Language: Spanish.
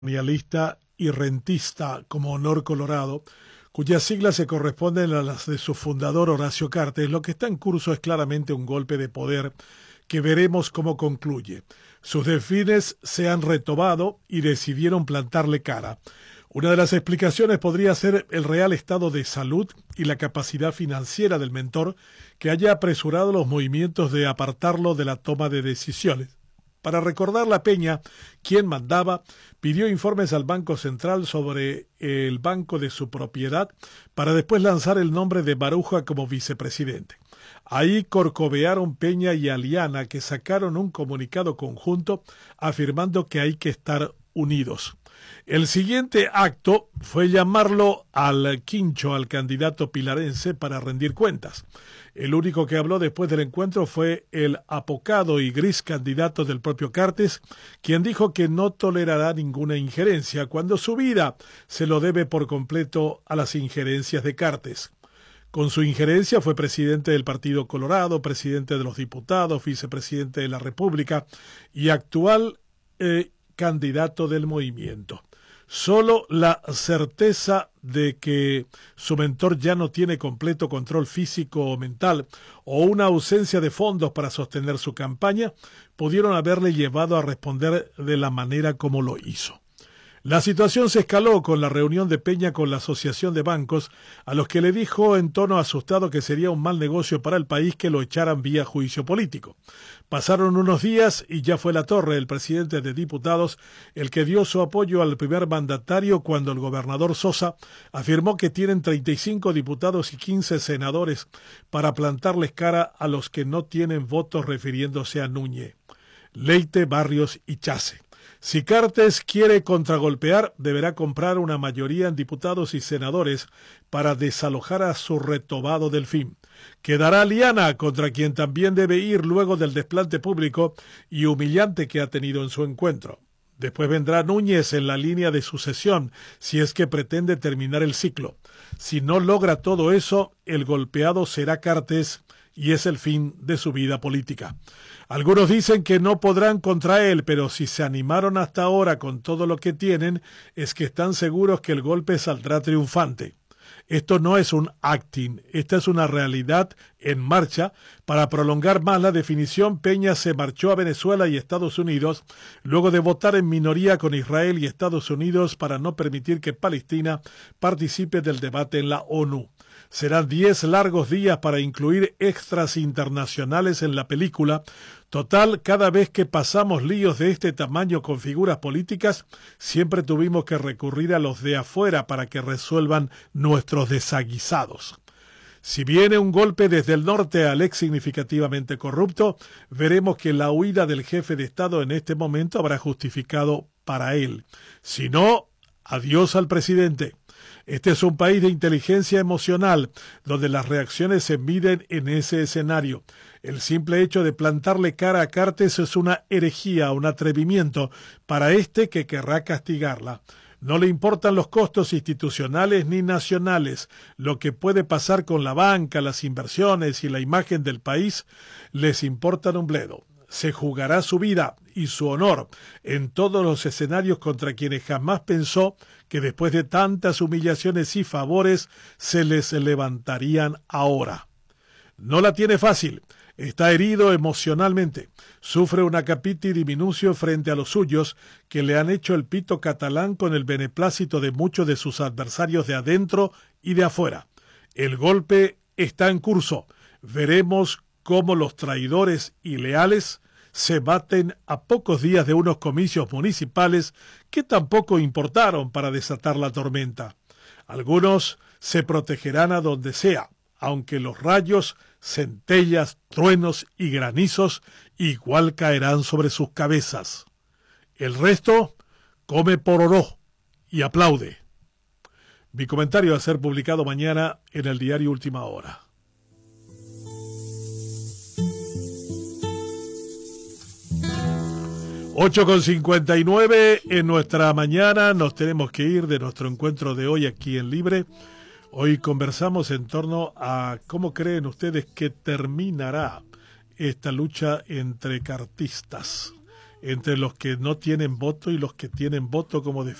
Patrimonialista y rentista como Honor Colorado, cuyas siglas se corresponden a las de su fundador Horacio Cartes. Lo que está en curso es claramente un golpe de poder que veremos cómo concluye. Sus delfines se han retomado y decidieron plantarle cara. Una de las explicaciones podría ser el real estado de salud y la capacidad financiera del mentor, que haya apresurado los movimientos de apartarlo de la toma de decisiones. Para recordar la Peña, quien mandaba, pidió informes al Banco Central sobre el banco de su propiedad para después lanzar el nombre de Baruja como vicepresidente. Ahí corcovearon Peña y Aliana, que sacaron un comunicado conjunto afirmando que hay que estar unidos. El siguiente acto fue llamarlo al quincho al candidato pilarense para rendir cuentas. El único que habló después del encuentro fue el apocado y gris candidato del propio Cartes, quien dijo que no tolerará ninguna injerencia, cuando su vida se lo debe por completo a las injerencias de Cartes. Con su injerencia fue presidente del Partido Colorado, presidente de los diputados, vicepresidente de la República y actual candidato del movimiento. Solo la certeza de que su mentor ya no tiene completo control físico o mental, o una ausencia de fondos para sostener su campaña, pudieron haberle llevado a responder de la manera como lo hizo. La situación se escaló con la reunión de Peña con la Asociación de Bancos, a los que le dijo en tono asustado que sería un mal negocio para el país que lo echaran vía juicio político. Pasaron unos días y ya fue Latorre, el presidente de diputados, el que dio su apoyo al primer mandatario cuando el gobernador Sosa afirmó que tienen 35 diputados y 15 senadores para plantarles cara a los que no tienen votos, refiriéndose a Núñez, Leite, Barrios y Chase. Si Cartes quiere contragolpear, deberá comprar una mayoría en diputados y senadores para desalojar a su retobado Delfín. Quedará Aliana, contra quien también debe ir luego del desplante público y humillante que ha tenido en su encuentro. Después vendrá Núñez en la línea de sucesión, si es que pretende terminar el ciclo. Si no logra todo eso, el golpeado será Cartes y es el fin de su vida política. Algunos dicen que no podrán contra él, pero si se animaron hasta ahora con todo lo que tienen, es que están seguros que el golpe saldrá triunfante. Esto no es un acting, esta es una realidad en marcha. Para prolongar más la definición, Peña se marchó a Venezuela y Estados Unidos, luego de votar en minoría con Israel y Estados Unidos para no permitir que Palestina participe del debate en la ONU. Serán 10 largos días para incluir extras internacionales en la película. Total, cada vez que pasamos líos de este tamaño con figuras políticas, siempre tuvimos que recurrir a los de afuera para que resuelvan nuestros desaguisados. Si viene un golpe desde el norte al ex significativamente corrupto, veremos que la huida del jefe de Estado en este momento habrá justificado para él. Si no, adiós al presidente. Este es un país de inteligencia emocional, donde las reacciones se miden en ese escenario. El simple hecho de plantarle cara a Cartes es una herejía, un atrevimiento para este que querrá castigarla. No le importan los costos institucionales ni nacionales. Lo que puede pasar con la banca, las inversiones y la imagen del país les importan un bledo. Se jugará su vida y su honor en todos los escenarios contra quienes jamás pensó que después de tantas humillaciones y favores se les levantarían ahora. No la tiene fácil, está herido emocionalmente, sufre una capiti diminucio frente a los suyos que le han hecho el pito catalán con el beneplácito de muchos de sus adversarios de adentro y de afuera. El golpe está en curso, veremos cómo los traidores y leales se baten a pocos días de unos comicios municipales que tampoco importaron para desatar la tormenta. Algunos se protegerán a donde sea, aunque los rayos, centellas, truenos y granizos igual caerán sobre sus cabezas. El resto come pororó y aplaude. Mi comentario a ser publicado mañana en el diario Última Hora. 8:59 en nuestra mañana. Nos tenemos que ir de nuestro encuentro de hoy aquí en Libre. Hoy conversamos en torno a cómo creen ustedes que terminará esta lucha entre cartistas. entre los que no tienen voto y los que tienen voto como